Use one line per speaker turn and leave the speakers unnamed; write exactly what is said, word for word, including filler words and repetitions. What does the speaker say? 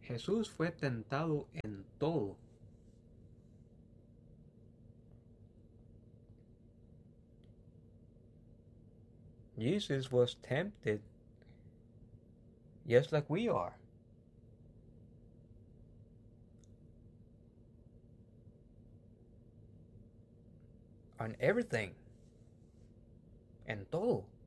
Jesús fue tentado en todo. Jesus was tempted just like we are. On everything. En todo.